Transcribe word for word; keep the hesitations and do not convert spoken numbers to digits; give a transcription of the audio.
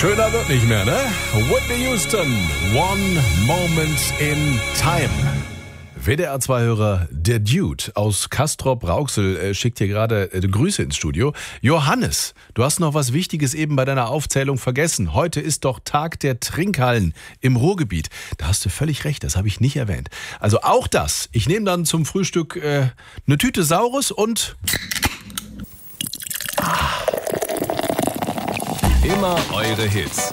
Schöner wird nicht mehr, ne? Whitney Houston, One Moment in Time. W D R zwei Hörer, der Dude aus Castrop-Rauxel äh, schickt hier gerade äh, Grüße ins Studio. Johannes, du hast noch was Wichtiges eben bei deiner Aufzählung vergessen. Heute ist doch Tag der Trinkhallen im Ruhrgebiet. Da hast du völlig recht, das habe ich nicht erwähnt. Also auch das. Ich nehme dann zum Frühstück äh, eine Tüte Saurus und... Immer eure Hits.